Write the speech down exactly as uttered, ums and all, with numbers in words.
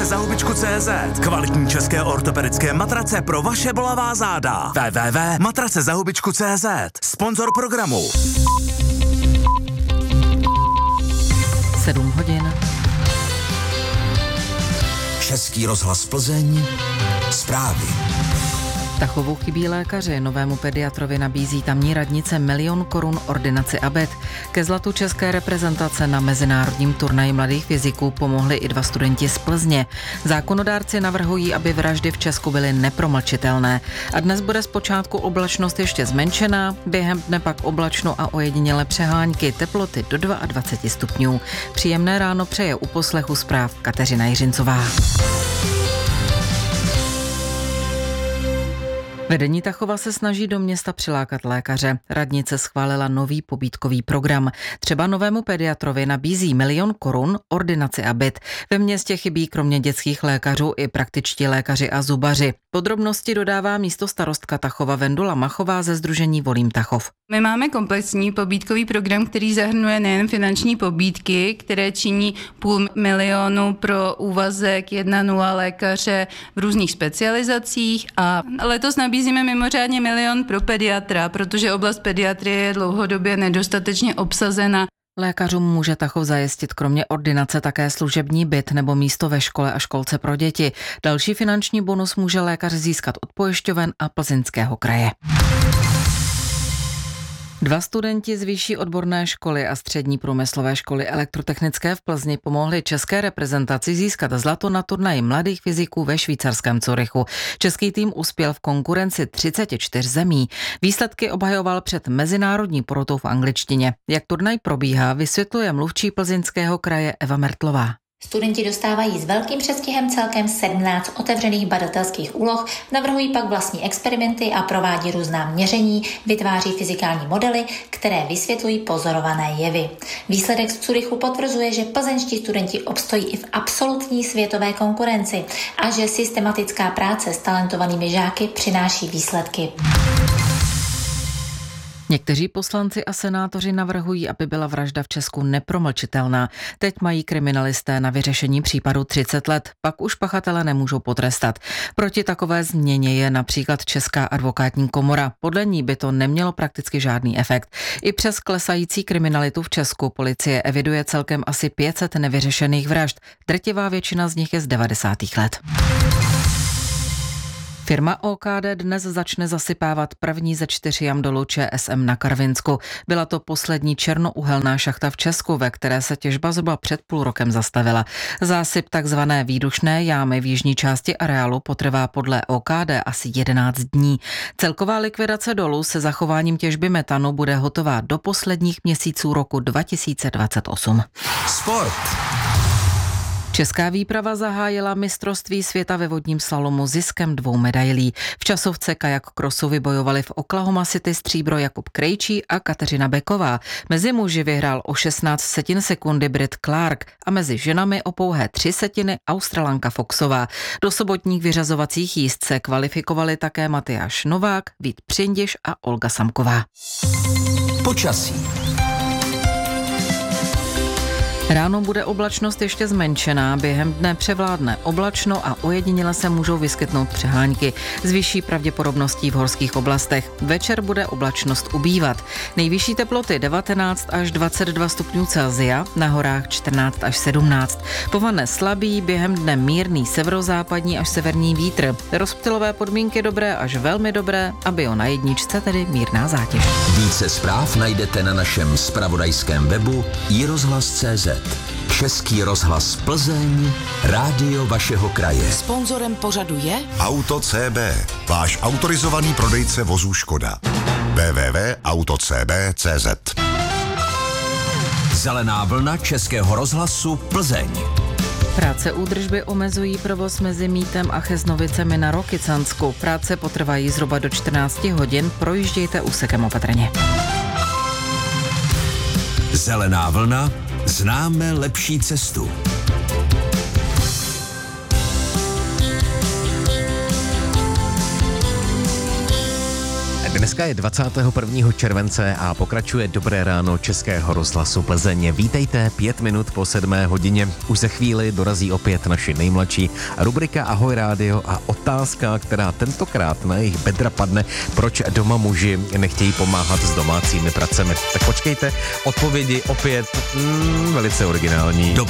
za hubičku tečka cé zet. Kvalitní české ortopedické matrace pro vaše bolavá záda. w w w tečka matrace za hubičku tečka cé zet. Sponzor programu. sedm hodin. Český rozhlas Plzeň. Zprávy. Tachovu chybí lékaři. Novému pediatrovi nabízí tamní radnice milion korun ordinaci abet. Ke zlatu české reprezentace na mezinárodním turnaji mladých fyziků pomohli i dva studenti z Plzně. Zákonodárci navrhují, aby vraždy v Česku byly nepromlčitelné. A dnes bude zpočátku oblačnost ještě zmenšená, během dne pak oblačno a ojedinělé přehánky, teploty do dvacet dva stupňů. Příjemné ráno přeje u poslechu zpráv Kateřina Jiřincová. Vedení Tachova se snaží do města přilákat lékaře. Radnice schválila nový pobídkový program. Třeba novému pediatrovi nabízí milion korun ordinaci abet. Ve městě chybí kromě dětských lékařů i praktičtí lékaři a zubaři. Podrobnosti dodává místostarostka Tachova Vendula Machová ze sdružení Volím Tachov. My máme komplexní pobídkový program, který zahrnuje nejen finanční pobídky, které činí půl milionu pro úvazek jedna nula lékaře v různých specializacích a letos nabízíme mimořádně milion pro pediatra, protože oblast pediatrie je dlouhodobě nedostatečně obsazena. Lékařům může Tachov zajistit kromě ordinace také služební byt nebo místo ve škole a školce pro děti. Další finanční bonus může lékař získat od pojišťoven a Plzeňského kraje. Dva studenti z vyšší odborné školy a střední průmyslové školy elektrotechnické v Plzni pomohli české reprezentaci získat zlato na turnaji mladých fyziků ve švýcarském Curychu. Český tým uspěl v konkurenci třicet čtyři zemí. Výsledky obhajoval před mezinárodní porotou v angličtině. Jak turnaj probíhá, vysvětluje mluvčí Plzeňského kraje Eva Mertlová. Studenti dostávají s velkým předstihem celkem sedmnáct otevřených badatelských úloh, navrhují pak vlastní experimenty a provádí různá měření, vytváří fyzikální modely, které vysvětlují pozorované jevy. Výsledek z Curychu potvrzuje, že plzeňští studenti obstojí i v absolutní světové konkurenci a že systematická práce s talentovanými žáky přináší výsledky. Někteří poslanci a senátoři navrhují, aby byla vražda v Česku nepromlčitelná. Teď mají kriminalisté na vyřešení případu třicet let, pak už pachatele nemůžou potrestat. Proti takové změně je například Česká advokátní komora. Podle ní by to nemělo prakticky žádný efekt. I přes klesající kriminalitu v Česku policie eviduje celkem asi pět set nevyřešených vražd. Drtivá většina z nich je z devadesátých let. Firma O K D dnes začne zasypávat první ze čtyř jam dolu Č S M na Karvinsku. Byla to poslední černouhelná šachta v Česku, ve které se těžba zhruba před půl rokem zastavila. Zásyp takzvané výdušné jámy v jižní části areálu potrvá podle O K D asi jedenáct dní. Celková likvidace dolu se zachováním těžby metanu bude hotová do posledních měsíců roku dva tisíce dvacet osm. Sport. Česká výprava zahájila mistrovství světa ve vodním slalomu ziskem dvou medailí. V časovce kajak krosu vybojovali v Oklahoma City stříbro Jakub Krejčí a Kateřina Beková. Mezi muži vyhrál o šestnáct setin sekundy Brit Clark a mezi ženami o pouhé tři setiny Australanka Foxová. Do sobotních vyřazovacích jízd se kvalifikovali také Matyáš Novák, Vít Přindiš a Olga Samková. Počasí. Ráno bude oblačnost ještě zmenšená, během dne převládne oblačno a ojediněle se můžou vyskytnout přehánky s vyšší pravděpodobností v horských oblastech. Večer bude oblačnost ubývat. Nejvyšší teploty devatenáct až dvacet dva stupňů Celsia, na horách čtrnáct až sedmnáct. Povane slabý, během dne mírný severozápadní až severní vítr. Rozptylové podmínky dobré až velmi dobré a bio na jedničce, tedy mírná zátěž. Více zpráv najdete na našem zpravodajském webu i rozhlas tečka cé zet. Český rozhlas Plzeň, rádio vašeho kraje. Sponzorem pořadu je Auto C B, váš autorizovaný prodejce vozů Škoda. w w w tečka auto c b tečka c z. Zelená vlna Českého rozhlasu Plzeň. Práce údržby omezují provoz mezi Mítem a Cheznovicemi na Rokycansku. Práce potrvají zhruba do čtrnáct hodin, projíždějte úsekem opatrně. Zelená vlna, známe lepší cestu. Dneska Dneska je dvacátého prvního července a pokračuje Dobré ráno Českého rozhlasu Plzeň. Vítejte, pět minut po sedmé hodině. Už za chvíli dorazí opět naši nejmladší. Rubrika Ahoj rádio a otázka, která tentokrát na jejich bedra padne, proč doma muži nechtějí pomáhat s domácími pracemi. Tak počkejte, odpovědi opět mm, velice originální.